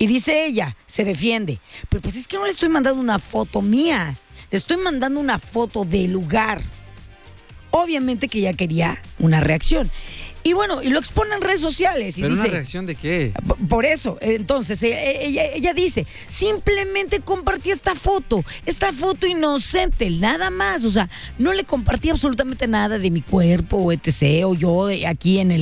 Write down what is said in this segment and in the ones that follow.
Y dice ella, se defiende, pero pues es que no le estoy mandando una foto mía, le estoy mandando una foto del lugar. Obviamente que ella quería una reacción. Y bueno, y lo expone en redes sociales. Y ¿Pero dice, una reacción de qué? Por eso, entonces, ella dice, simplemente compartí esta foto inocente, nada más. O sea, no le compartí absolutamente nada de mi cuerpo, o etc., o yo aquí en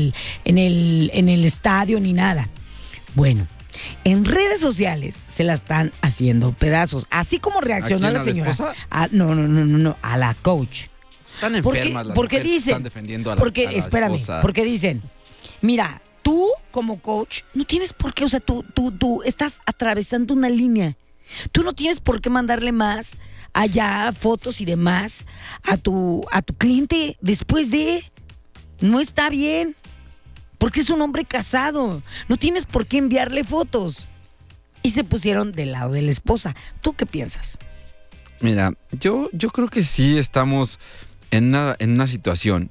el estadio, ni nada. Bueno, en redes sociales se la están haciendo pedazos. Así como reaccionó ¿A quién, la a la señora. esposa? No, a la coach. Están enfermas las porque mujeres que dicen, están defendiendo a la espérame, esposa. porque dicen, mira, tú como coach no tienes por qué, o sea, tú estás atravesando una línea. Tú no tienes por qué mandarle más allá fotos y demás a tu cliente después de. No está bien, porque es un hombre casado. No tienes por qué enviarle fotos. Y se pusieron del lado de la esposa. ¿Tú qué piensas? Mira, yo creo que sí estamos en una situación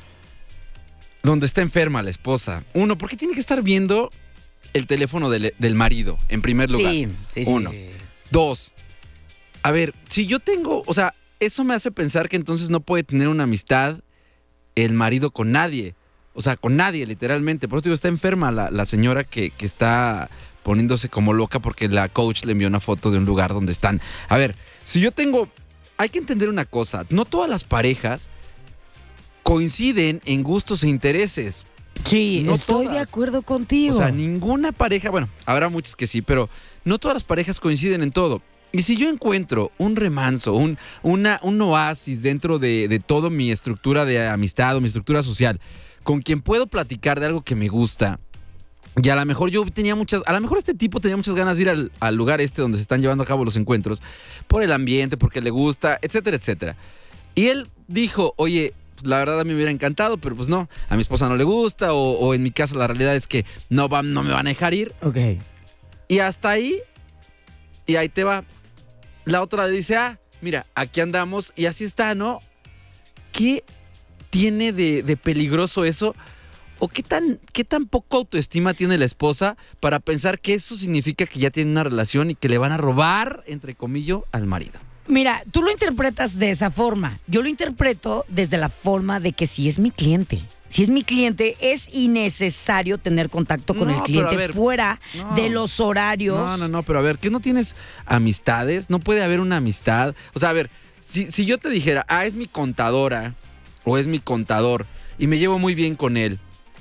donde está enferma la esposa. Uno, ¿por qué tiene que estar viendo el teléfono del marido, en primer lugar? Sí. Uno. Dos, a ver, si yo tengo, o sea, eso me hace pensar que entonces no puede tener una amistad el marido con nadie. O sea, con nadie, literalmente. Por eso digo, está enferma la señora que está poniéndose como loca porque la coach le envió una foto de un lugar donde están. A ver, si yo tengo... Hay que entender una cosa, no todas las parejas coinciden en gustos e intereses. Sí, No estoy todas. de acuerdo contigo. O sea, ninguna pareja, bueno, habrá muchas que sí, pero no todas las parejas coinciden en todo. Y si yo encuentro un remanso, un oasis dentro de toda mi estructura de amistad o mi estructura social, con quien puedo platicar de algo que me gusta, y a lo mejor a lo mejor este tipo tenía muchas ganas de ir al lugar donde se están llevando a cabo los encuentros, por el ambiente, porque le gusta, etcétera, etcétera. Y él dijo, oye, pues la verdad a mí me hubiera encantado, pero pues no, a mi esposa no le gusta, o en mi casa la realidad es que no me van a dejar ir. Ok. Y hasta ahí, y ahí te va. La otra le dice, mira, aquí andamos, y así está, ¿no? ¿Qué tiene de peligroso eso? ¿O qué tan poco autoestima tiene la esposa para pensar que eso significa que ya tiene una relación y que le van a robar, entre comillas, al marido? Mira, tú lo interpretas de esa forma. Yo lo interpreto desde la forma de que si es mi cliente. Si es mi cliente, es innecesario tener contacto con el cliente fuera de los horarios. No, pero a ver, ¿qué no tienes amistades? ¿No puede haber una amistad? O sea, a ver, si yo te dijera, es mi contadora o es mi contador y me llevo muy bien con él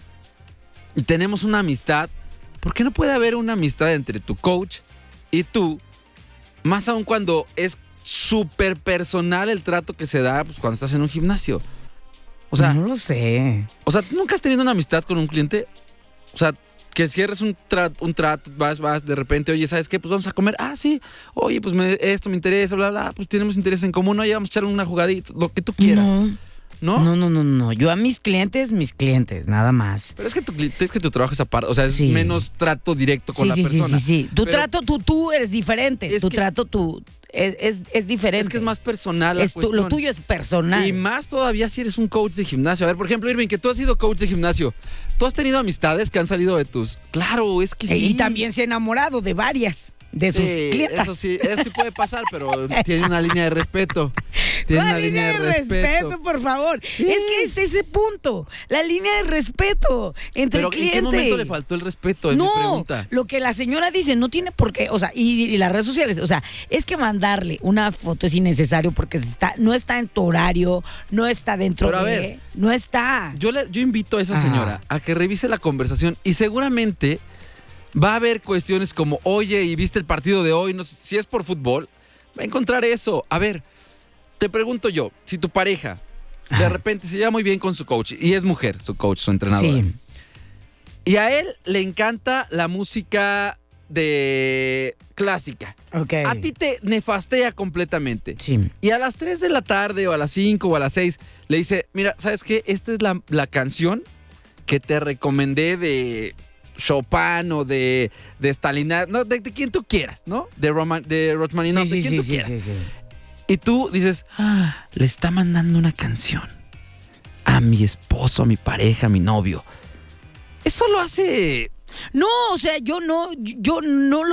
y tenemos una amistad, ¿por qué no puede haber una amistad entre tu coach y tú? Más aún cuando es súper personal el trato que se da pues, cuando estás en un gimnasio. O sea, no lo sé. O sea, ¿tú nunca has tenido una amistad con un cliente? O sea, que cierres un trato, vas de repente, oye, ¿sabes qué? Pues vamos a comer. Sí. Oye, pues esto me interesa, bla, bla. Pues tenemos interés en común. Oye, vamos a echar una jugadita, lo que tú quieras. ¿No? No. Yo a mis clientes, nada más. Pero es que tu trabajo es aparte, o sea, es menos trato directo con la persona. Sí. Tú eres diferente. Es diferente. Es que es más personal. Lo tuyo es personal. Y más todavía si eres un coach de gimnasio. A ver, por ejemplo, Irving, que tú has sido coach de gimnasio. ¿Tú has tenido amistades que han salido de tus...? Claro, es que sí. Y también se ha enamorado de varias de sus clientas. Eso sí puede pasar, pero tiene una línea de respeto. Tiene una línea de respeto, por favor. Sí. Es que es ese punto, la línea de respeto entre el cliente. ¿En qué momento le faltó el respeto? Es mi pregunta. Lo que la señora dice no tiene por qué, o sea, y las redes sociales, o sea, es que mandarle una foto es innecesario porque no está en tu horario, no está dentro no está. Yo invito a esa señora a que revise la conversación y seguramente va a haber cuestiones como, oye, ¿y viste el partido de hoy? No sé, si es por fútbol, va a encontrar eso. A ver, te pregunto yo, si tu pareja de repente se lleva muy bien con su coach, y es mujer, su coach, su entrenadora, sí, y a él le encanta la música de clásica. Okay. A ti te nefastea completamente. Sí. Y a las 3 de la tarde, o a las 5, o a las 6, le dice, mira, ¿sabes qué? Esta es la canción que te recomendé de Chopin o de Stalin, no, de quien tú quieras, ¿no? De Rachmaninoff, de quien tú quieras. Sí. Y tú dices, le está mandando una canción a mi esposo, a mi pareja, a mi novio. Eso lo hace... No, o sea, yo no